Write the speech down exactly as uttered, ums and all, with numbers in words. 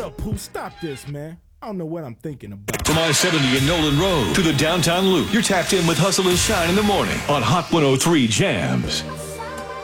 up, Pooh? Stop this, man. I don't know what I'm thinking about. From I seventy and Nolan Road to the downtown loop, you're tapped in with Hustle and Shine in the morning on Hot one oh three Jams.